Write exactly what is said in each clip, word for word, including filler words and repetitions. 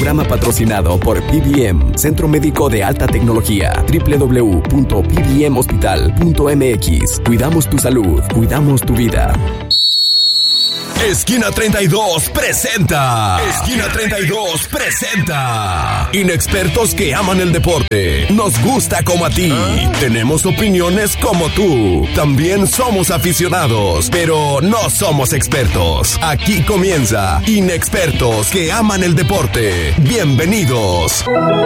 programa patrocinado por P B M, Centro Médico de Alta Tecnología. doble u doble u doble u punto p b m hospital punto m x. Cuidamos tu salud, cuidamos tu vida. Esquina treinta y dos presenta. Esquina treinta y dos presenta. Inexpertos que aman el deporte. Nos gusta como a ti. Tenemos opiniones como tú. También somos aficionados, pero no somos expertos. Aquí comienza Inexpertos que aman el deporte. Bienvenidos.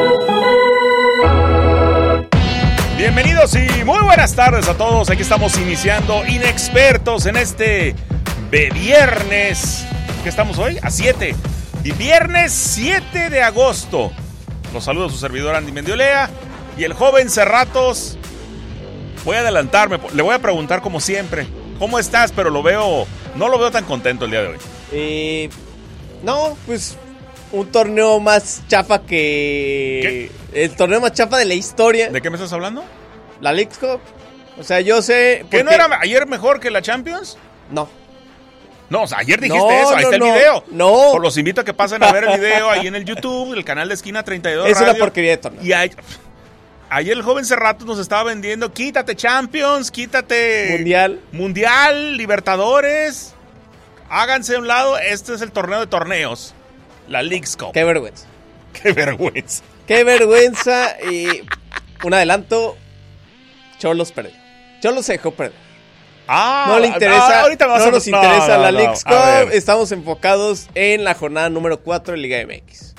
Bienvenidos y muy buenas tardes a todos. Aquí estamos iniciando Inexpertos en este de viernes. ¿Qué estamos hoy? A siete. Y viernes siete de agosto. Los saluda su servidor Andy Mendiolea y el joven Cerratos. Voy a adelantarme, le voy a preguntar como siempre, ¿cómo estás? Pero lo veo, no lo veo tan contento el día de hoy. Eh, no, pues un torneo más chafa que... ¿Qué? El torneo más chafa de la historia. ¿De qué me estás hablando? La Leagues Cup. O sea, yo sé... ¿Que porque... no era ayer mejor que la Champions? No. No, o sea, ayer dijiste no, eso, ahí no, está no, el video. No. Pues los invito a que pasen a ver el video ahí en el YouTube, el canal de Esquina treinta y dos Es Radio. una porquería de torneo. Y ahí, ayer el joven Cerratos nos estaba vendiendo, quítate Champions, quítate... Mundial. Mundial, Libertadores. Háganse a un lado, este es el torneo de torneos. La Leagues Cup. Qué vergüenza. Qué vergüenza. Qué vergüenza. Y un adelanto, Cholos perdió. Cholos se dejó perder. Ah, no le interesa, ah, ahorita no a... nos interesa no, no, la no. Leagues Cup. Estamos enfocados en la jornada número cuatro de Liga M X.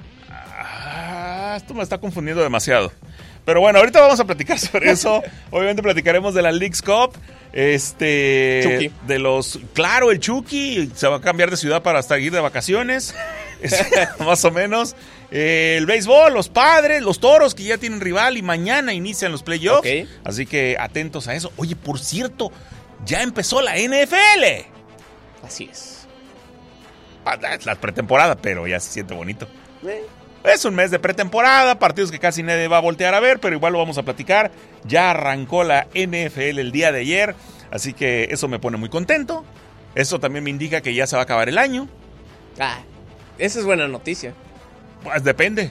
Ah, esto me está confundiendo demasiado. Pero bueno, ahorita vamos a platicar sobre eso. Obviamente platicaremos de la Leagues Cup. Este. Chucky. De los. Claro, el Chucky se va a cambiar de ciudad para estar ir de vacaciones. Más o menos. Eh, el béisbol, los Padres, los Toros que ya tienen rival y mañana inician los playoffs. Okay. Así que atentos a eso. Oye, por cierto, ya empezó la N F L. Así es. La pretemporada, pero ya se siente bonito. Eh. Es un mes de pretemporada, partidos que casi nadie va a voltear a ver, pero igual lo vamos a platicar. Ya arrancó la N F L el día de ayer, así que eso me pone muy contento. Eso también me indica que ya se va a acabar el año. Ah, esa es buena noticia. Pues depende.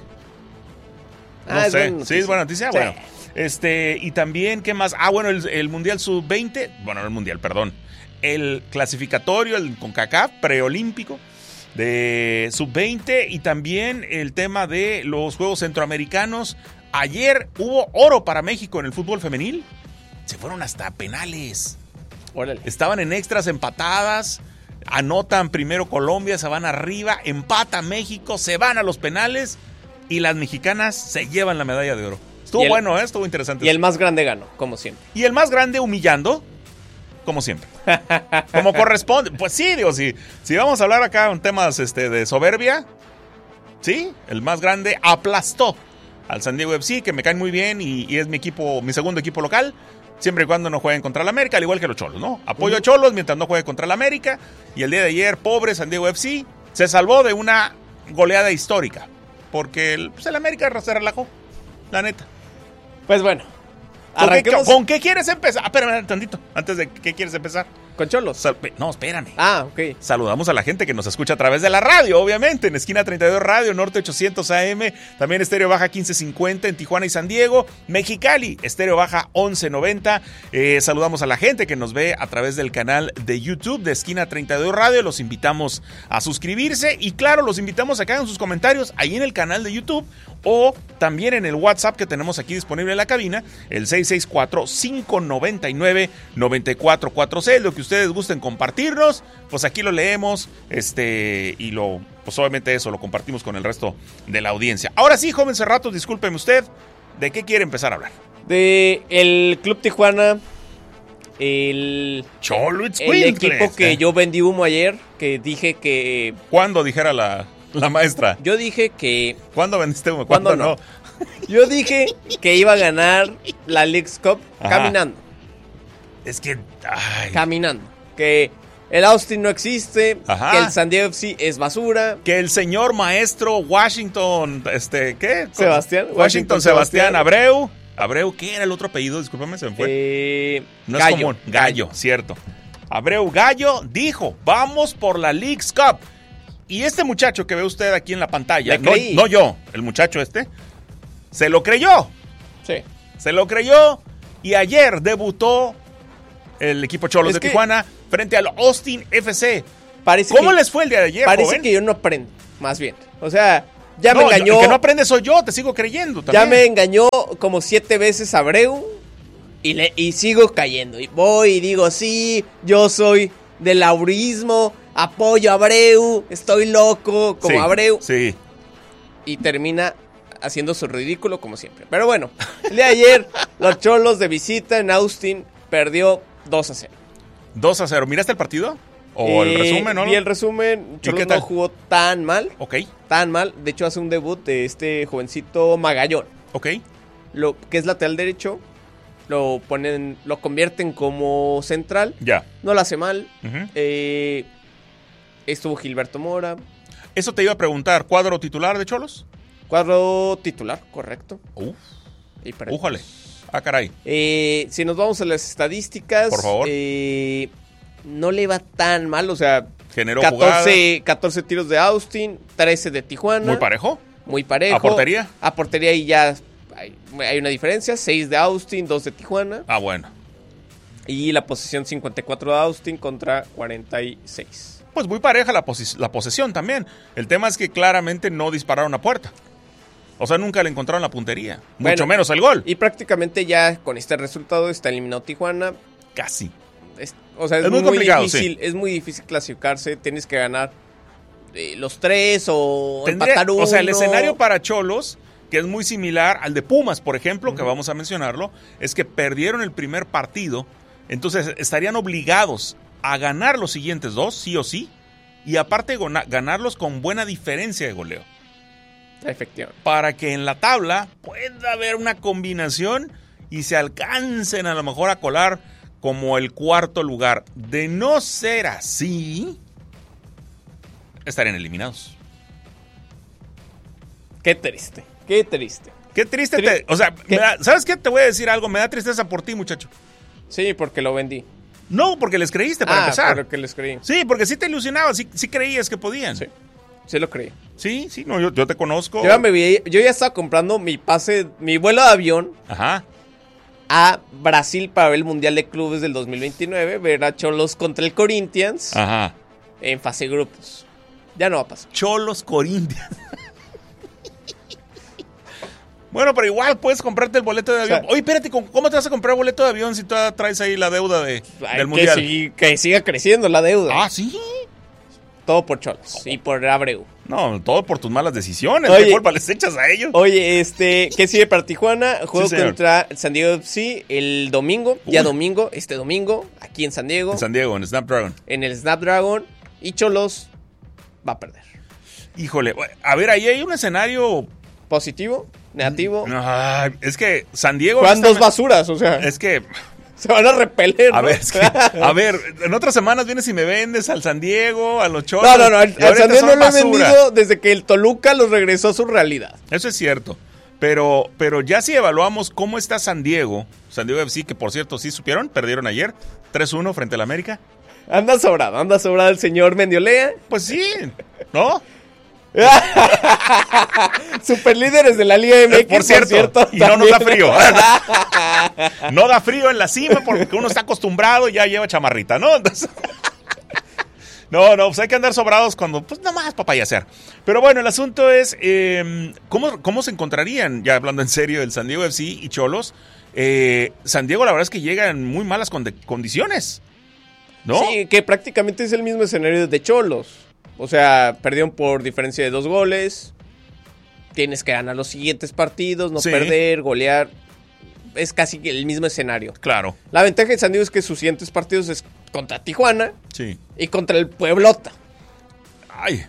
No ah, sé. Es ¿Sí es buena noticia? Sí. Bueno. Este, y también, ¿qué más? Ah, bueno, el, el Mundial sub veinte. Bueno, no el Mundial, perdón. El clasificatorio, el CONCACAF, preolímpico de sub veinte. Y también el tema de los Juegos Centroamericanos. Ayer hubo oro para México en el fútbol femenil. Se fueron hasta penales. Órale. Estaban en extras empatadas. Anotan primero Colombia, se van arriba, empata México, se van a los penales y las mexicanas se llevan la medalla de oro. Estuvo el, bueno, ¿eh? Estuvo interesante. Y el más grande ganó, como siempre. Y el más grande humillando, como siempre. Como corresponde. Pues sí, digo, si, si vamos a hablar acá en temas este, de soberbia, sí, el más grande aplastó al San Diego F C, que me caen muy bien y, y es mi equipo, mi segundo equipo local. Siempre y cuando no jueguen contra el América, al igual que los Cholos, ¿no? Apoyo uh-huh. a Cholos mientras no juegue contra el América. Y el día de ayer, pobre San Diego F C, se salvó de una goleada histórica. Porque el, pues el América se relajó, la neta. Pues bueno, ¿Con qué, ¿Con qué quieres empezar? Ah, espérame tantito, antes de ¿qué quieres empezar? ¿Con Cholos? Sal- no, espérame. Ah, ok. Saludamos a la gente que nos escucha a través de la radio, obviamente, en Esquina treinta y dos Radio, Norte ochocientos A M, también Estéreo Baja quince cincuenta en Tijuana y San Diego, Mexicali, Estéreo Baja once noventa. Eh, saludamos a la gente que nos ve a través del canal de YouTube de Esquina treinta y dos Radio, los invitamos a suscribirse y claro, los invitamos a que hagan sus comentarios ahí en el canal de YouTube o también en el WhatsApp que tenemos aquí disponible en la cabina, el seis seis cuatro, cinco nueve nueve, nueve cuatro cuatro seis, lo que ustedes gusten compartirnos, pues aquí lo leemos, este, y lo, pues obviamente eso, lo compartimos con el resto de la audiencia. Ahora sí, joven Cerratos, discúlpeme usted, ¿de qué quiere empezar a hablar? De el Club Tijuana, el, Cholo el equipo que yo vendí humo ayer, que dije que... ¿Cuándo dijera la, la maestra? Yo dije que... ¿Cuándo vendiste humo? ¿Cuándo, ¿Cuándo no? no? Yo dije que iba a ganar la Leagues Cup Ajá. caminando. Es que... Ay. Caminando. Que el Austin no existe, Ajá. que el San Diego F C es basura. Que el señor maestro Washington, este, ¿qué? Sebastián. Washington, Washington Sebastián, Sebastián Abreu. Abreu, ¿qué era el otro apellido? Discúlpame, se me fue. Eh, no Gallo. es común. Gallo, Gallo, cierto. Abreu Gallo dijo, vamos por la Leagues Cup. Y este muchacho que ve usted aquí en la pantalla, no, creí. no yo, el muchacho este, se lo creyó. Sí. Se lo creyó y ayer debutó el equipo Cholos Es de que- Tijuana frente al Austin F C. Parece ¿Cómo que, les fue el día de ayer, Parece joven? que yo no aprendo, más bien. O sea, ya No, me engañó. yo- el que no aprende soy yo, te sigo creyendo también. Ya me engañó como siete veces Abreu y, le, y sigo cayendo. Y voy y digo, sí, yo soy del laurismo, apoyo a Abreu, estoy loco como Sí, Abreu. Sí. Y termina haciendo su ridículo como siempre. Pero bueno, el día de ayer, los Cholos de visita en Austin perdió dos a cero. dos a cero. ¿Miraste el partido? ¿O el Eh, resumen, no? Vi el resumen, qué Cholos tal? no jugó tan mal, Ok, tan mal. De hecho, hace un debut de este jovencito Magallón. ok. Lo que es lateral derecho, lo ponen, lo convierten como central, Ya. no lo hace mal. Ujú. Eh, estuvo Gilberto Mora, Eso te iba a preguntar, ¿cuadro titular de Cholos? cuadro titular, correcto. Uf, Y perdimos. újale. Ah, caray. Eh, si nos vamos a las estadísticas, Por favor. eh, no le va tan mal, o sea, Generó catorce, catorce tiros de Austin, trece de Tijuana. Muy parejo. Muy parejo. ¿A portería? A portería y ya hay, hay una diferencia, seis de Austin, dos de Tijuana. Ah, bueno. Y la posición cincuenta y cuatro de Austin contra cuarenta y seis. Pues muy pareja la, posi- la posesión también. El tema es que claramente no dispararon a puerta. O sea, nunca le encontraron la puntería. Mucho Bueno, menos el gol. Y prácticamente ya con este resultado está eliminado Tijuana. Casi. Es- o sea, es, Es muy muy, complicado, difícil, es muy difícil clasificarse. Tienes que ganar eh, los tres o Tendría- empatar uno. o sea, el escenario para Cholos, que es muy similar al de Pumas, por ejemplo, que vamos a mencionarlo, es que perdieron el primer partido. Entonces estarían obligados a ganar los siguientes dos, sí o sí. Y aparte gona- ganarlos con buena diferencia de goleo. Efectivamente. Para que en la tabla pueda haber una combinación y se alcancen a lo mejor a colar como el cuarto lugar. De no ser así, estarían eliminados. Qué triste, qué triste. Qué triste. Tri- Te, o sea, ¿Qué? me da- ¿sabes qué? Te voy a decir algo. Me da tristeza por ti, muchacho. Sí, porque lo vendí. No, porque les creíste para ah, empezar. pero que les creí. Sí, porque sí te ilusionabas, sí, sí creías que podían. Sí, sí lo creí. Sí, sí, no, yo, yo te conozco. Yo ya, me vi- yo ya estaba comprando mi pase, mi vuelo de avión Ajá. a Brasil para ver el Mundial de Clubes del dos mil veintinueve, ver a Cholos contra el Corinthians Ajá. en fase de grupos. Ya no va a pasar. Cholos Corinthians. Bueno, pero igual puedes comprarte el boleto de O sea, avión. Oye, espérate, ¿cómo cómo te vas a comprar boleto de avión si todavía traes ahí la deuda de, Ay, del que, mundial? sigui- que siga creciendo la deuda. Ah, sí. Todo por Cholos y por Abreu. No, todo por tus malas decisiones. Oye. ¿Qué culpa les echas a ellos? Oye, este, ¿qué sigue para Tijuana? Juego Sí, señor. contra San Diego F C el domingo, ya Uy. domingo, este domingo, aquí en San Diego, En San Diego, en Snapdragon. en el Snapdragon, y Cholos va a perder. Híjole, a ver, ahí hay un escenario. ¿Positivo? ¿Negativo? Ay, es que San Diego. Juegan dos honestamente, basuras, o sea, Es que, se van a repeler, a ¿no? ver, es que, a ver, en otras semanas vienes y me vendes al San Diego, a los Cholos. No, no, no, al, y al ahorita San Diego son no lo he basura. vendido desde que el Toluca los regresó a su realidad. Eso es cierto. Pero, pero ya si evaluamos cómo está San Diego, San Diego F C, que por cierto, sí supieron, perdieron ayer, tres uno frente al América. Anda sobrado, anda sobrado el señor Mendiolea. Pues sí, ¿no? Super líderes de la Liga M X, Por cierto, y no nos da frío. también. No da frío en la cima porque uno está acostumbrado y ya lleva chamarrita, ¿no? Entonces, no, no, pues hay que andar sobrados cuando, pues nada más para payasear. Pero bueno, el asunto es, eh, ¿cómo, ¿cómo se encontrarían, ya hablando en serio, el San Diego F C y Cholos? Eh, San Diego la verdad es que llega en muy malas conde- condiciones, ¿no? Sí, que prácticamente es el mismo escenario de Cholos. O sea, perdieron por diferencia de dos goles. Tienes que ganar los siguientes partidos, no Sí. perder, golear. Es casi el mismo escenario. Claro, La ventaja de San Diego es que sus siguientes partidos es contra Tijuana sí. y contra el Pueblota. Ay,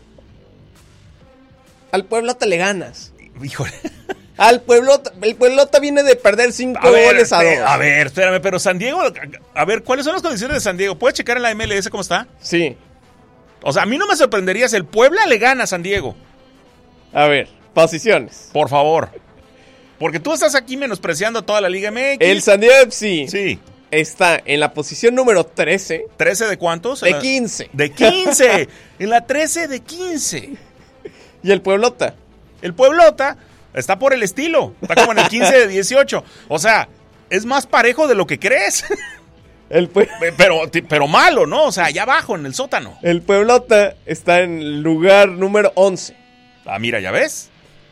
Al Pueblota le ganas. híjole. Al Pueblota, el Pueblota viene de perder cinco A ver, goles a dos. espé- a ver, espérame, pero San Diego, a ver, ¿cuáles son las condiciones de San Diego? ¿Puedes checar en la M L S cómo está? Sí. O sea, a mí no me sorprendería si el Puebla le gana a San Diego. A ver, posiciones. Por favor. Porque tú estás aquí menospreciando a toda la Liga M X. El San Diego F C. Sí. está en la posición número trece. ¿trece de cuántos? De La... quince. De quince. En la trece de quince. Y el Pueblota. El Pueblota está por el estilo. Está como en el quince de dieciocho. O sea, es más parejo de lo que crees. El pue- pero, pero malo, ¿no? O sea, allá abajo, en el sótano. El Pueblota está en el lugar número once. Ah, mira, ¿ya ves?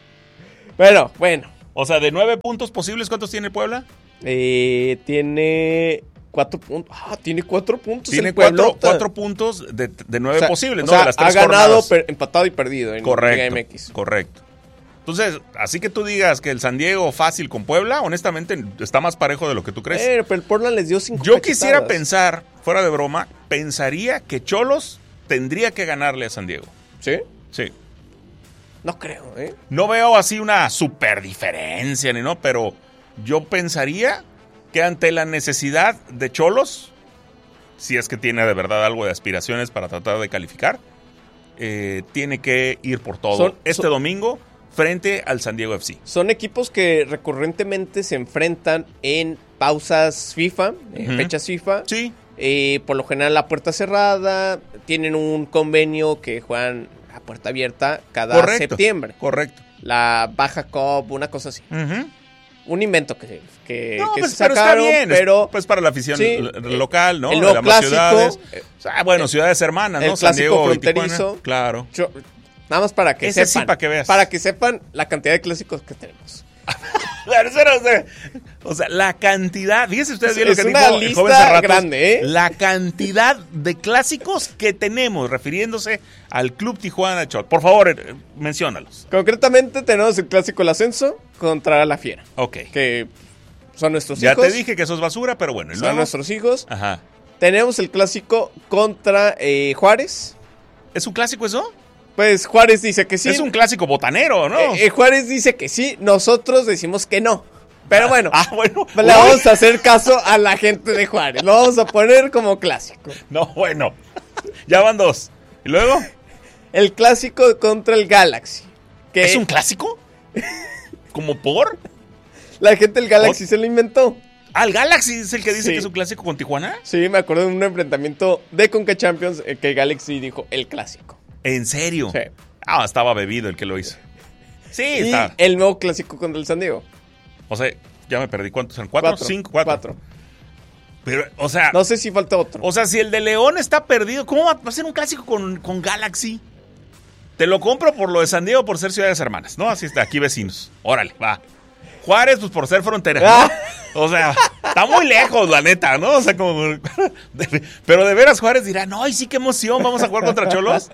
Bueno, bueno. O sea, de nueve puntos posibles, ¿cuántos tiene el Puebla? Eh, tiene cuatro puntos. Ah, tiene cuatro puntos. Tiene el cuatro, Pueblota. cuatro puntos de, de nueve O sea, posibles, o ¿no? sea, De las tres ha ganado, jornadas. per- empatado y perdido en Correcto, Liga M X. correcto. Entonces, así que tú digas que el San Diego fácil con Puebla, honestamente, está más parejo de lo que tú crees. Eh, pero el Portland les dio cinco Yo cachetadas. quisiera pensar, fuera de broma, pensaría que Cholos tendría que ganarle a San Diego. ¿Sí? Sí. No creo, ¿eh? No veo así una super diferencia, ni no, pero yo pensaría que ante la necesidad de Cholos, si es que tiene de verdad algo de aspiraciones para tratar de calificar, eh, tiene que ir por todo Son- este son- domingo frente al San Diego F C. Son equipos que recurrentemente se enfrentan en pausas FIFA, en Ujú. fechas FIFA. Sí, Eh, por lo general la puerta cerrada. Tienen un convenio que juegan a puerta abierta cada correcto. septiembre. Correcto. La Baja Cup, una cosa así. Ujú. Un invento que, que, No, que pues, se pero está sacaron, bien, es, pero pues para la afición Sí, l- local, ¿no? el De nuevo ambas clásico, ciudades. eh, O sea, bueno, ciudades hermanas, el ¿no? San clásico Diego y Tijuana. fronterizo. Claro. yo- nada más para que Ese sí, sepan. para que veas. Para que sepan la cantidad de clásicos que tenemos. Claro, eso era, o, sea, o sea, la cantidad, fíjense ustedes bien Es lo que una dijo el lista joven Cerratos, grande, ¿eh? la cantidad de clásicos que tenemos, refiriéndose al Club Tijuana Cholos. Por favor, eh, menciónalos. Concretamente tenemos el clásico El Ascenso contra la Fiera. Ok. Que son nuestros Ya hijos. te dije que eso es basura, pero bueno. ¿y Son luego? nuestros hijos. Ajá. Tenemos el clásico contra eh, Juárez. ¿Es un clásico eso? Pues Juárez dice que sí. Es un clásico botanero, ¿no? Eh, eh, Juárez dice que sí. Nosotros decimos que no. Pero bueno, ah, bueno. le vamos a hacer caso a la gente de Juárez. Lo vamos a poner como clásico. No, bueno. Ya van dos. ¿Y luego? El clásico contra el Galaxy. Que ¿Es un clásico? ¿Como por? la gente del Galaxy Ot- se lo inventó. Ah, el Galaxy es el que dice Sí. que es un clásico con Tijuana. Sí, me acuerdo de un enfrentamiento de Conca Champions eh, que el Galaxy dijo el clásico. ¿En serio? Sí. Ah, estaba bebido el que lo hizo. Sí, Y está. el nuevo clásico contra el San Diego. O sea, ya me perdí. ¿Cuántos son? ¿Cuatro? ¿Cinco? ¿Cuatro? Cuatro. Pero, o sea, No sé si falta otro. o sea, si el de León está perdido, ¿cómo va a ser un clásico con, con Galaxy? Te lo compro por lo de San Diego por ser ciudades hermanas, ¿no? Así está, aquí vecinos. Órale, va. Juárez, pues por ser frontera, ¿no? O sea, está muy lejos, la neta, ¿no? O sea, como... Pero de veras Juárez dirá, no, y sí, qué emoción, ¿vamos a jugar contra Cholos?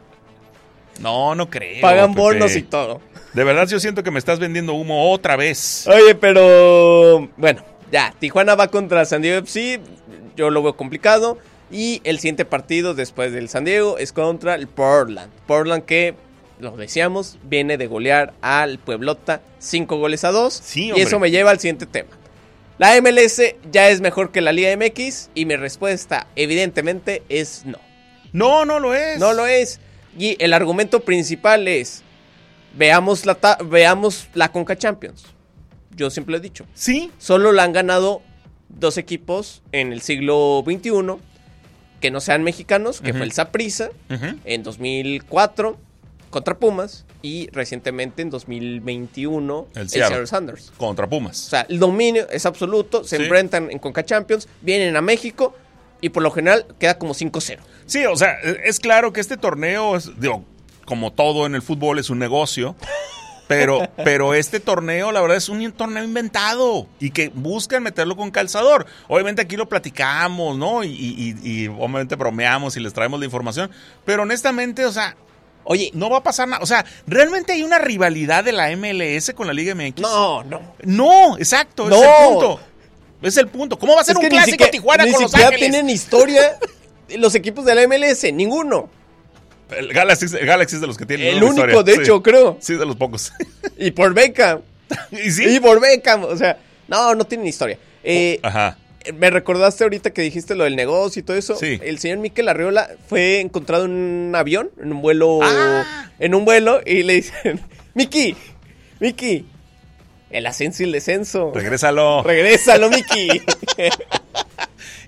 No, no creo. Pagan Pepe. bonos y todo. De verdad yo siento que me estás vendiendo humo otra vez. Oye, pero bueno, ya, Tijuana va contra San Diego F C, yo lo veo complicado. Y el siguiente partido después del San Diego es contra el Portland. Portland que, lo decíamos, viene de golear al Pueblota cinco goles a dos. Sí, y hombre. eso me lleva al siguiente tema. La M L S ya es mejor que la Liga M X y mi respuesta evidentemente es no. No, no lo es. No lo es. Y el argumento principal es, veamos la, ta- veamos la Conca Champions. Yo siempre lo he dicho. Sí. Solo la han ganado dos equipos en el siglo veintiuno que no sean mexicanos, que Ujú. fue el Saprissa Ujú. en dos mil cuatro contra Pumas y recientemente en dos mil veintiuno El el Seattle. Seattle Sanders. Contra O Pumas. sea, el dominio es absoluto, se Sí. enfrentan en Conca Champions, vienen a México y por lo general queda como cinco cero. Sí, o sea, es claro que este torneo, es, digo, como todo en el fútbol, es un negocio. Pero, pero este torneo, la verdad, es un torneo inventado y que buscan meterlo con calzador. Obviamente aquí lo platicamos, ¿no? Y, y, y obviamente bromeamos y les traemos la información. Pero honestamente, o sea, Oye, no va a pasar nada. O sea, ¿realmente hay una rivalidad de la M L S con la Liga M X? no, no. No, exacto, No. es el punto. Es el punto. ¿Cómo va a ser Es un que ni clásico siquiera- Tijuana ni con Los siquiera Ángeles? tienen historia los equipos de la M L S, ninguno. El Galaxy, el Galaxy es de los que tienen El una único, historia. de Sí. hecho, creo. Sí, de los pocos. Y por Beckham. ¿Y sí? Y por Beckham. O sea, no, no tienen historia. Eh, Ajá. me recordaste ahorita que dijiste lo del negocio y todo eso. Sí. El señor Mikel Arriola fue encontrado en un avión, en un vuelo. Ah. En un vuelo, y le dicen: Miki, Miki, el ascenso y el descenso. Regrésalo. Regrésalo, Miki.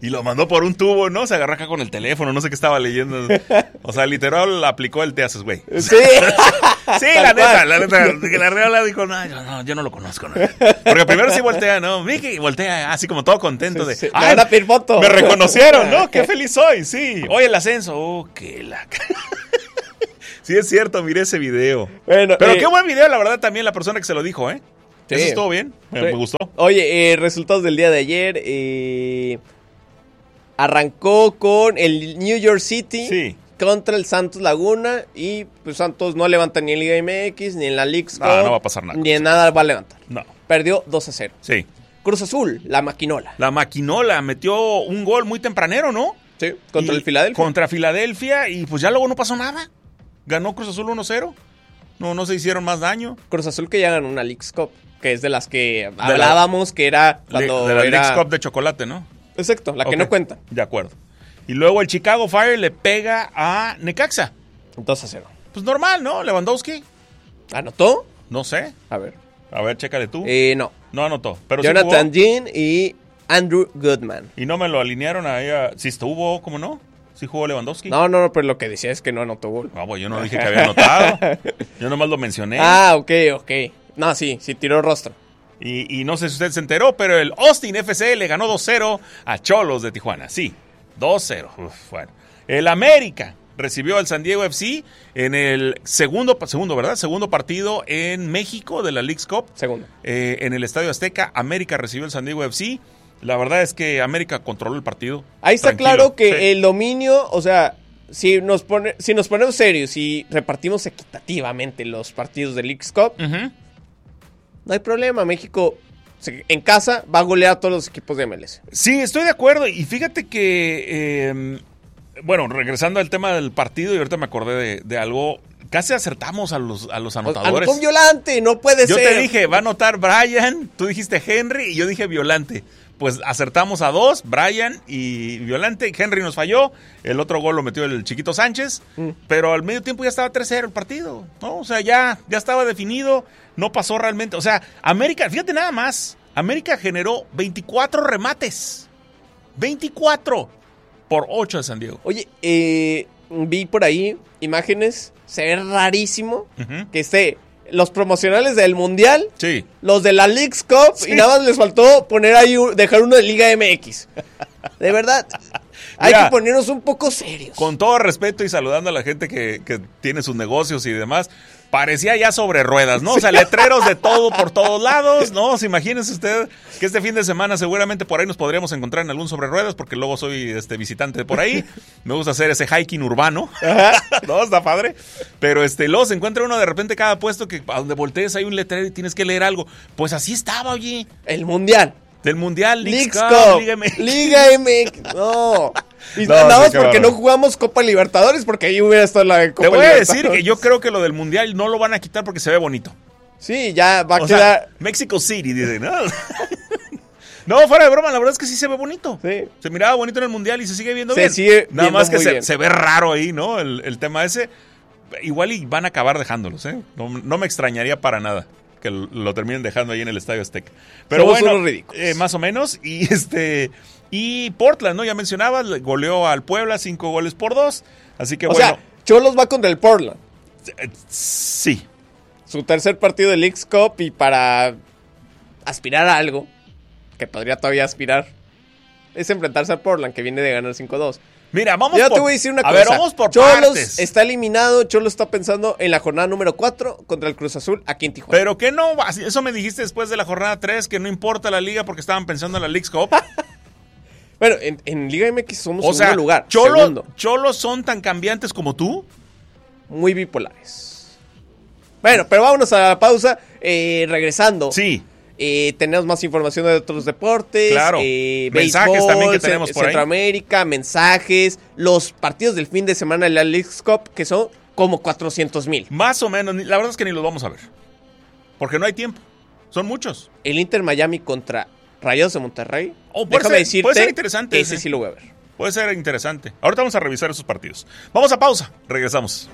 y lo mandó por un tubo, ¿no? Se agarró acá con el teléfono, no sé qué estaba leyendo. O sea, literal aplicó el te haces, güey. Sí. Sí, la neta, la neta. La Reola dijo, no, yo no, yo no lo conozco, ¿no? Porque primero sí voltea, ¿no? Mickey voltea así como todo contento de, Sí, sí. ay, Me, foto. me reconocieron, ¿no? Qué feliz soy, sí. Oye, el ascenso, oh, qué la... Sí, es cierto, miré ese video. Bueno, Pero eh, qué buen video, la verdad, también la persona que se lo dijo, ¿eh? Sí. Eso estuvo bien, me, Sí. me gustó. Oye, eh, resultados del día de ayer. Eh, arrancó con el New York City Sí. contra el Santos Laguna. Y pues Santos no levanta ni en Liga M X, ni en la Leagues Cup. No, no va a pasar nada. Ni en nada va a levantar. No, Perdió dos a cero. sí. Cruz Azul, la maquinola. La maquinola metió un gol muy tempranero, ¿no? Sí, contra Y- el Filadelfia. Contra Filadelfia, y pues ya luego no pasó nada. Ganó Cruz Azul uno cero. No, no se hicieron más daño. Cruz Azul que ya ganó una Leagues Cup, que es de las que la- hablábamos que era cuando de la era... Leagues Cup de chocolate, ¿no? Exacto, la que Ok, no cuenta. De acuerdo. Y luego el Chicago Fire le pega a Necaxa. dos a cero. Pues normal, ¿no? Lewandowski. ¿Anotó? No sé. A ver. A ver, chécale tú. Eh, no. No anotó. Pero sí Jonathan jugó. Jean y Andrew Goodman. Y no me lo alinearon ahí a... Si estuvo, ¿cómo no? Sí jugó Lewandowski. No, no, no, pero lo que decía es que no anotó gol. Ah, pues yo no dije que había anotado. Yo nomás lo mencioné. Ah, ok, ok. No, sí, sí tiró rostro. Y, y no sé si usted se enteró, pero el Austin F C le ganó dos cero a Cholos de Tijuana. Sí, dos cero. Uf, bueno. El América recibió al San Diego F C en el segundo, segundo, ¿verdad? Segundo partido en México de la Leagues Cup. Segundo. Eh, en el Estadio Azteca, América recibió al San Diego F C. La verdad es que América controló el partido. Ahí está Tranquilo. claro que Sí. el dominio, o sea, si nos, pone, si nos ponemos serios y repartimos equitativamente los partidos de Leagues Cup, Ujú. no hay problema. México se- en casa va a golear a todos los equipos de M L S. Sí, estoy de acuerdo. Y fíjate que, eh, bueno, regresando al tema del partido, y ahorita me acordé de, de algo, casi acertamos a los, a los anotadores. Anotó un Violante, no puede Yo ser. te dije, va a anotar Brian, tú dijiste Henry y yo dije Violante. Pues acertamos a dos, Brian y Violante. Henry nos falló, el otro gol lo metió el Chiquito Sánchez, Mm. pero al medio tiempo ya estaba tres cero el partido, ¿no? O sea, ya, ya estaba definido, no pasó realmente. O sea, América, fíjate nada más, América generó veinticuatro remates, veinticuatro por ocho de San Diego. Oye, eh, vi por ahí imágenes, se ve rarísimo Ujú. que esté los promocionales del Mundial, Sí. los de la Leagues Cup, Sí. y nada más les faltó poner ahí, un- dejar uno de Liga M X. De verdad, hay Mira, que ponernos un poco serios. Con todo respeto y saludando a la gente que, que tiene sus negocios y demás, parecía ya sobre ruedas, ¿no? O sea, letreros de todo por todos lados, ¿no? ¿Se imagínese usted que este fin de semana seguramente por ahí nos podríamos encontrar en algún sobre ruedas, porque luego soy este visitante de por ahí, me gusta hacer ese hiking urbano, ¿no? Está padre, pero este, luego se encuentra uno de repente cada puesto que a donde voltees hay un letrero y tienes que leer algo, pues así estaba, oye, El Mundial. del Mundial, Leagues Leagues Cup, Cup, Liga M X. Liga M X, no. Y No, nada sí, más qué porque bárbaro. no jugamos Copa Libertadores, porque ahí hubiera estado la Copa Te voy a Libertadores. decir que yo creo que lo del Mundial no lo van a quitar porque se ve bonito. Sí, ya va a O quedar... sea, Mexico City, dice, ¿no? No, fuera de broma, la verdad es que sí se ve bonito. Sí. Se miraba bonito en el Mundial y se sigue viendo Se bien. sigue Nada viendo más que muy se, bien. se ve raro ahí, ¿no? El, el tema ese. Igual y van a acabar dejándolos, ¿eh? No, no me extrañaría para nada que lo, lo terminen dejando ahí en el Estadio Azteca. Pero Somos bueno, unos ridículos. eh, más o menos. Y este y Portland, ¿no? Ya mencionabas, le goleó al Puebla cinco goles por dos. Así que O bueno. sea, Cholos va contra el Portland. eh, sí. Su tercer partido de Leagues Cup, y para aspirar a algo, que podría todavía aspirar, es enfrentarse al Portland, que viene de ganar cinco dos. Mira, vamos Yo por... te voy a decir una a cosa. ver, vamos por Cholos partes. está eliminado. Cholos está pensando en la jornada número cuatro contra el Cruz Azul aquí en Tijuana. Pero que no, eso me dijiste después de la jornada tres, que no importa la liga porque estaban pensando en la Leagues Cup. Bueno, en, en Liga M X somos O segundo sea, lugar. Cholo- segundo. ¿Cholos son tan cambiantes como tú? Muy bipolares. Bueno, pero vámonos a la pausa. Eh, regresando. Sí. Eh, tenemos más información de otros deportes. Claro. eh, Mensajes béisbol, también que tenemos por ahí. Centroamérica, mensajes. Los partidos del fin de semana de la Leagues Cup, que son como cuatrocientos mil. Más o menos. ni- La verdad es que ni los vamos a ver. Porque no hay tiempo. Son muchos. El Inter Miami contra Rayados de Monterrey. Oh, puede Déjame ser- decirte puede ser interesante que ese ese. sí lo voy a ver. Puede ser interesante. Ahorita vamos a revisar esos partidos. Vamos a pausa. Regresamos.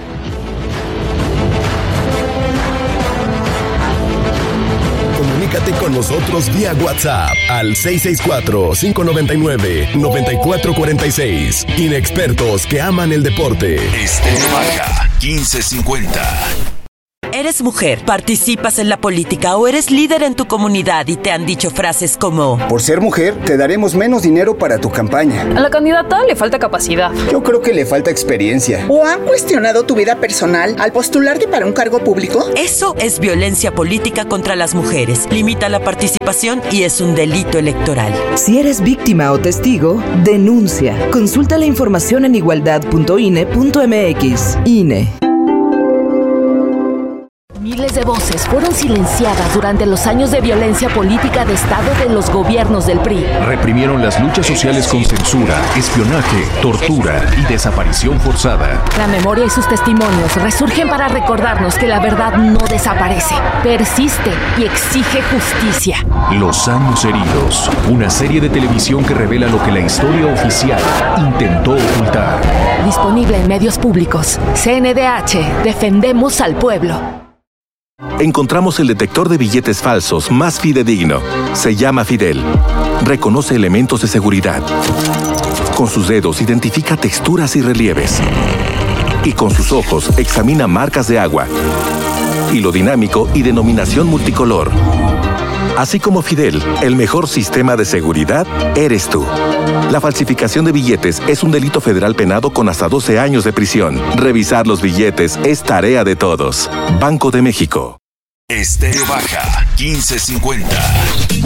Comunícate con nosotros vía WhatsApp al seis seis cuatro, cinco nueve nueve, nueve cuatro cuatro seis. Inexpertos que aman el deporte. Estéreo Baja quince cincuenta. Eres mujer, participas en la política o eres líder en tu comunidad y te han dicho frases como: por ser mujer, te daremos menos dinero para tu campaña. A la candidata le falta capacidad. Yo creo que le falta experiencia. ¿O han cuestionado tu vida personal al postularte para un cargo público? Eso es violencia política contra las mujeres. Limita la participación y es un delito electoral. Si eres víctima o testigo, denuncia. Consulta la información en igualdad punto i n e punto m x. I N E. Miles de voces fueron silenciadas durante los años de violencia política de Estado de los gobiernos del P R I. Reprimieron las luchas sociales con censura, espionaje, tortura y desaparición forzada. La memoria y sus testimonios resurgen para recordarnos que la verdad no desaparece, persiste y exige justicia. Los años heridos, una serie de televisión que revela lo que la historia oficial intentó ocultar. Disponible en medios públicos. C N D H, defendemos al pueblo. Encontramos el detector de billetes falsos más fidedigno. Se llama Fidel. Reconoce elementos de seguridad. Con sus dedos identifica texturas y relieves. Y con sus ojos examina marcas de agua, hilo dinámico y denominación multicolor. Así como Fidel, el mejor sistema de seguridad eres tú. La falsificación de billetes es un delito federal penado con hasta doce años de prisión. Revisar los billetes es tarea de todos. Banco de México. Estéreo Baja quince cincuenta.